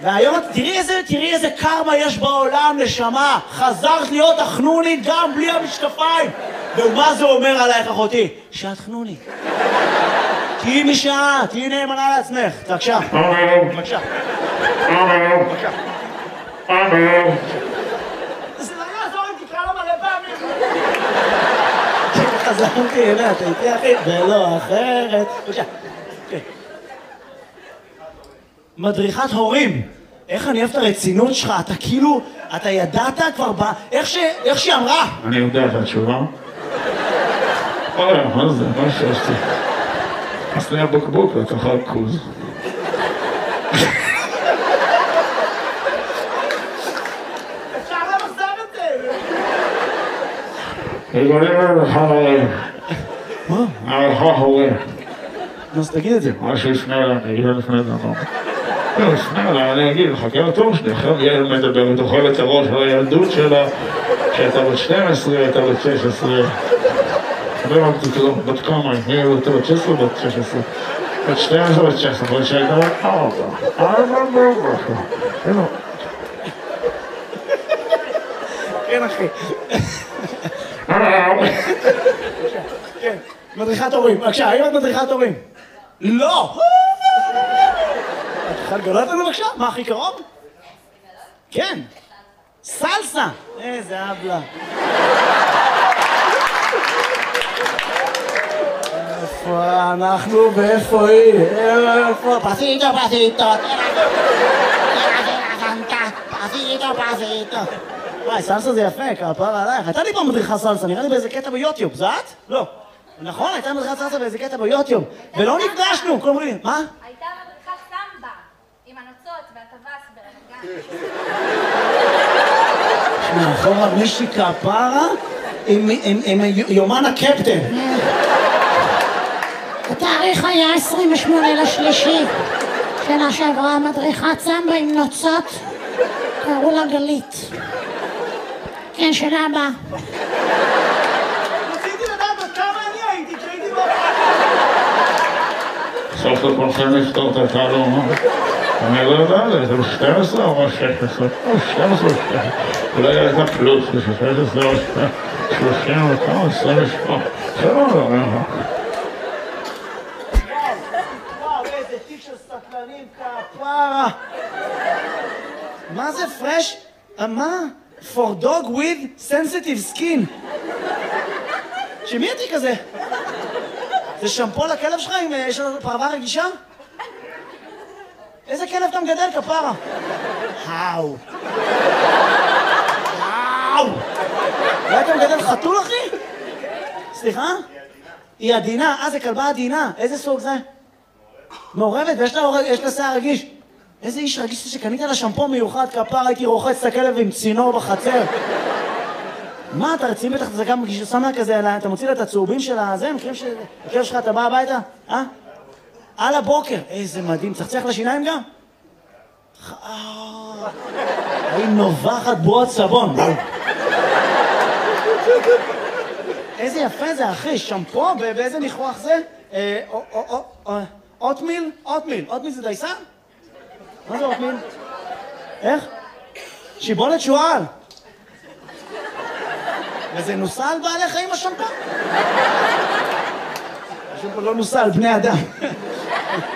והיום, תראי איזה קרמה יש בעולם, נשמה. חזרת להיות החנונית גם בלי המשקפיים. ומה זה אומר עלייך, אחותי? שאת חנונית. תהיי משעה, תהיי נאמנה לעצמך. בבקשה. בבקשה. בבקשה. זה לא יעזור אם תקרא לו מלא פעמים. חזרתי אליה, אתה איתי אחי, ולא אחרת. בבקשה. מדריכת הורים. איך אני אוהב את הרצינות שלך, אתה כאילו, אתה ידעת כבר איך שהיא אמרה. אני יודע את התשובה. אוי, מה זה? מה שעשתי? עשתי הבוקבוק ותאכל כוז. אפשר למחזר את זה. יגולים לך הורים. מה? לך הורים. אז תגיד את זה. מה שיפנה אליי, אני אגיד לפני דבר. לא, יפנה אליי, אני אגיד לך, כי הטוב שניכם ילד מדבר, ותאכל את הראש והילדות שלה, שהייתה בת 12, הייתה בת 16. לא אמרתי כלום, בת כמה, היא הייתה בת 16 בת 16. בת 12 בת 16, אבל שהייתה בת 4. כן, אחי. כן, מדריכת הורים. בבקשה, האם את מדריכת הורים? לא! את יכולה לגלות לנו בבקשה? מה הכי קרוב? כן. סלסה! איזה אבלה. איפה אנחנו ואיפה היא? איפה? פסיטו, פסיטו. פסיטו. וואי, סלסה זה יפה, כפרה עלייך. הייתה לי פעם מדריכה סלסה, נראה לי באיזה קטע ביוטיוב, זה את? לא. נכון, הייתה מדריכת סלסה באיזה קטע ביוטיוב. ולא נפגשנו, כולם אומרים, מה? הייתה מדריכת סמבה, עם הנוצות והטווס ברמת גן. מאחורה מישהי כפרה עם יומן הקפטן. התאריך היה 28/3. שנה שעברה מדריכת סמבה עם נוצות, קראו לה גלית. כן, שנה הבאה. רציתי לדעת עד כמה אני הייתי, כשהייתי בבית. סוף סוף הולכים לפתור את התעלום. אני לא יודע, זה 12 או 16? 12 או 16. אולי הייתה פלוס, 16 או 30 וכמה, 28. זה לא דבר. וואו, איזה תיק של סטלנים כפרה. מה זה פרש? מה? For dog with sensitive skin. שמי התיק הזה? זה שמפו לכלב שלך אם יש לו פרווה רגישה? איזה כלב אתה מגדל כפרה? האו. האו. אולי אתה מגדל חתול אחי? סליחה? היא עדינה. זה כלבה עדינה. איזה סוג זה? מעורבת ויש לה שיער רגיש. איזה איש רגיש שקנית לה שמפו מיוחד כפרה, הייתי רוחץ את הכלב עם צינור בחצר. מה, אתה רציני בטח, זה גם כששם לה כזה, אתה מוציא לה את הצהובים של הזה, מכירים שהכלב שלך, אתה בא הביתה? על הבוקר. איזה מדהים, צחצח לשיניים גם? היא נובחת בועות סבון. איזה יפה זה, אחי, שמפו, באיזה ניחוח זה? אוטמיל? אוטמיל זה דייסה? מה זה אוטמיל? איך? שיבולת שועל. וזה נוסע על בעלי חיים השמפו? השמפו לא נוסע על בני אדם.